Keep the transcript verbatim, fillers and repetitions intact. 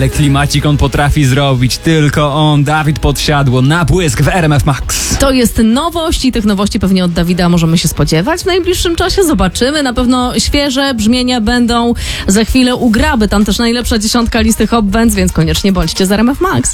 Ale klimacik on potrafi zrobić. Tylko on, Dawid Podsiadło, na błysk w R M F Max. To jest nowość i tych nowości pewnie od Dawida możemy się spodziewać w najbliższym czasie. Zobaczymy. Na pewno świeże brzmienia będą za chwilę u Graby. Tam też najlepsza dziesiątka listy Hop Bands, więc koniecznie bądźcie z R M F Max.